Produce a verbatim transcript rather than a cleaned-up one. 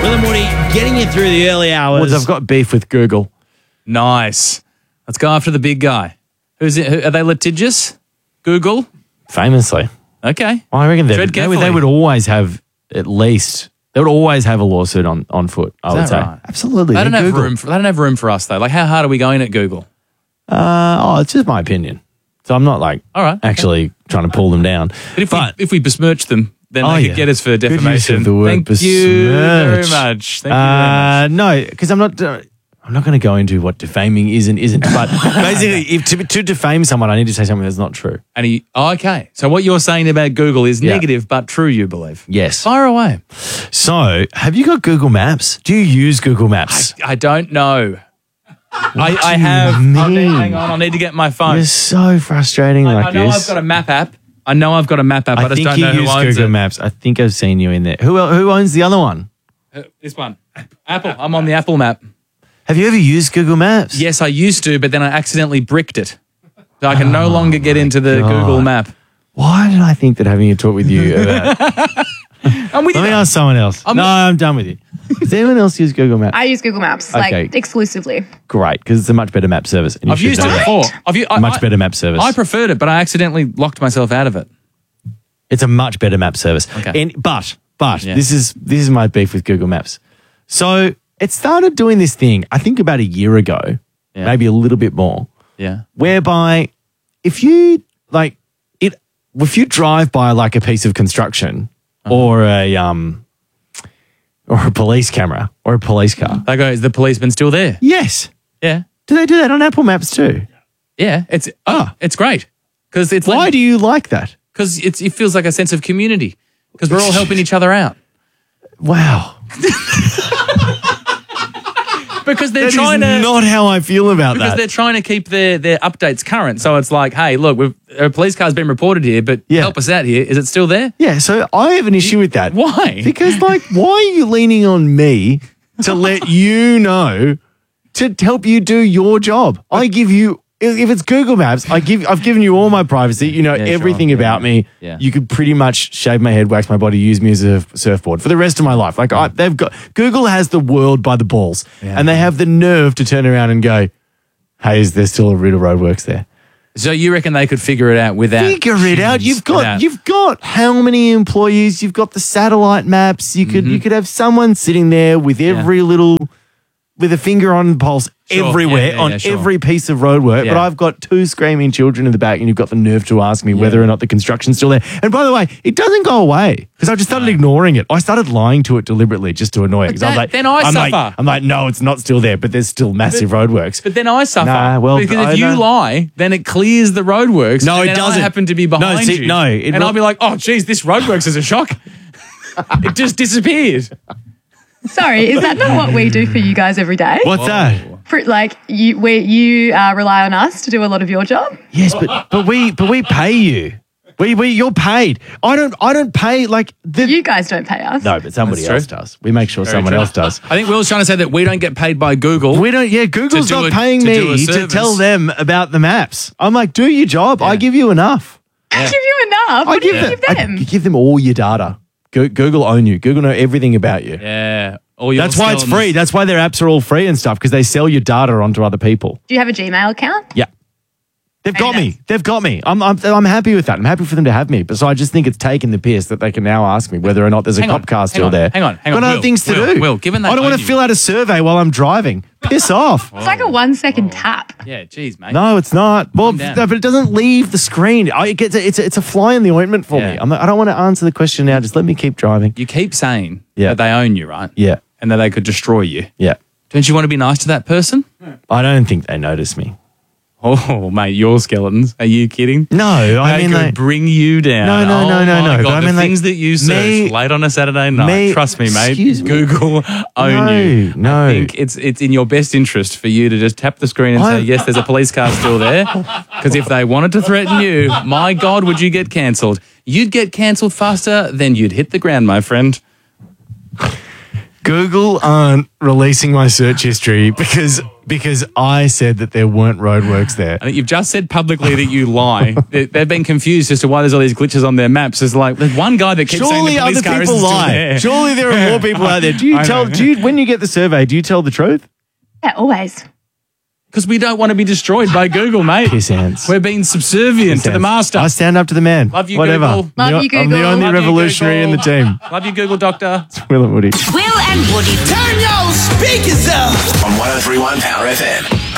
Will and Woody getting you through the early hours. Well, I've got beef with Google. Nice. Let's go after the big guy. Who's it? Who, are they litigious? Google? Famously. Okay. Well, I reckon they, Tread they, would, carefully. they would always have at least, they would always have a lawsuit on, on foot, I Is would that say. right? Absolutely. They don't They're have Google. room for, they don't have room for us though. Like how hard are we going at Google? Uh, oh, it's just my opinion. So I'm not like All right, okay. actually trying to pull them down. But if we if we besmirch them, then Oh, they yeah. could get us for Good use defamation. of the word Thank you very besmirch. much. Thank you very much. Uh, no, because I'm not. Uh, I'm not going to go into what defaming is and isn't. But basically, if to, to defame someone, I need to say something that's not true. And he, oh, okay. So what you're saying about Google is Yeah. negative but true, you believe? Yes. Fire away. So, have you got Google Maps? Do you use Google Maps? I don't know. I, I do you have. I'll need, mean? hang on. I'll need to get my phone. You're so frustrating I, like I know this. I've got a map app. I know I've got a map app. I, I just think don't you know who use owns Google it. Maps. I think I've seen you in there. Who el- who owns the other one? Uh, This one. Apple. I'm on the Apple map. Have you ever used Google Maps? Yes, I used to, but then I accidentally bricked it. So I can no longer get into the God. Google map. Why did I think that having a talk with you about? I'm with Let you. me ask someone else. I'm- no, I'm done with you. Does anyone else use Google Maps? I use Google Maps, Okay. like exclusively. Great, because it's a much better map service. And you I've should used know it that. before. I've u- I, Much I- better map service. I preferred it, but I accidentally locked myself out of it. It's a much better map service. Okay. And, but, but Yeah. this is this is my beef with Google Maps. So it started doing this thing, I think about a year ago, Yeah. maybe a little bit more, Yeah. whereby if you like it, if you drive by like a piece of construction Uh-huh. or a um or a police camera or a police car, They go, is the policeman still there? yes, Yeah. do they do that on Apple Maps too? Yeah. It's oh, it's great. Because it's Why like, do you like that? Because it's it feels like a sense of community. Because we're all helping each other out. Wow, Because they're that is trying to not how I feel about because that. they're trying to keep their, their updates current. So it's like, hey, look, we've, a police car's been reported here, but Yeah. help us out here. Is it still there? Yeah, so I have an issue with that. Why? Because, like, why are you leaning on me to let you know to help you do your job? I give you, if it's Google Maps, I give, I've given you all my privacy. You know Yeah, everything sure. about Yeah. me. Yeah. You could pretty much shave my head, wax my body, use me as a surfboard for the rest of my life. Like, I, they've got Google has the world by the balls, Yeah. and they have the nerve to turn around and go, "Hey, is there still a route of roadworks there?" So you reckon they could figure it out without Figure it out. humans, You've got without- you've got how many employees? You've got the satellite maps. You could you could have someone sitting there with every little with a finger on the pulse Sure. everywhere Yeah, yeah, on yeah, sure. every piece of roadwork. Yeah. But I've got two screaming children in the back, and you've got the nerve to ask me whether or not the construction's still there. And by the way, it doesn't go away because I just started ignoring it. I started lying to it deliberately just to annoy it. 'Cause I was that- like, then I I'm like, suffer. I'm like, no, it's not still there, but there's still massive roadworks. But then I suffer. Nah, well, because I if you know- lie, then it clears the roadworks. No, and it then doesn't. I happen to be No, behind see, you. no, it and will- I'll be like, oh, geez, this roadworks is a shock. It just disappeared. Sorry, is that not what we do for you guys every day? What's that? For, like you, we, you uh, rely on us to do a lot of your job. Yes, but but we but we pay you. We we you're paid. I don't I don't pay like the You guys don't pay us. no, but somebody That's else true. does. We make sure someone true. else does. I think Will's trying to say that we don't get paid by Google. We don't. Yeah, Google's do not a- paying to do a me to service. tell them about the maps. I'm like, do your job. I give you enough. I give you enough. What do you give I- them? you give them all your data. Go- Google own you. Google know everything about you. yeah. All your That's why it's skeletons. free. That's why their apps are all free and stuff because they sell your data onto other people. Do you have a Gmail account? Yeah. They've got Maybe me. They've got me. I'm, I'm I'm happy with that. I'm happy for them to have me. But so I just think it's taken the piss that they can now ask me whether or not there's a Hang on, cop car hang still on, there. hang on, hang Got on. other Will, things to Will, do. Will, given they I don't own want to you- fill out a survey while I'm driving. Piss off. It's like a one second tap. Yeah, geez, mate. No, it's not. Well, Calm down. no, but it doesn't leave the screen. I, it gets a, it's a, it's a fly in the ointment for me. Yeah. I'm like, I don't want to answer the question now. Just let me keep driving. You keep saying Yeah. that they own you, right? Yeah, And that they could destroy you. yeah. Don't you want to be nice to that person? I don't think they notice me. Oh, mate, your skeletons. Are you kidding? No, I They mean, could like, bring you down. No, no, oh no, no, my no. God, But I the mean, like, things that you search me- late on a Saturday night. me- Trust me, mate. excuse me. Google own No, you. no. I think it's it's in your best interest for you to just tap the screen and I- say, yes, there's a police car still there. Because if they wanted to threaten you, my God, would you get cancelled? You'd get cancelled faster than you'd hit the ground, my friend. Google aren't releasing my search history because because I said that there weren't roadworks there. I think you've just said publicly that you lie. They- They've been confused as to why there's all these glitches on their maps. There's like there's one guy that keeps saying Surely the police other car people isn't still lie. there. Surely there are more people out there. Do you I tell? know. Do you when you get the survey? Do you tell the truth? Yeah, always. Because we don't want to be destroyed by Google, mate. Piss ants. We're being subservient to the master. I stand up to the man. Love you, Whatever. Google. Love I'm you, the- I'm the Google. only Love you, revolutionary in the Google. team. Love you, Google Doctor. Will and Woody. Will and Woody. Turn your speakers up. On one oh three point one Power F M.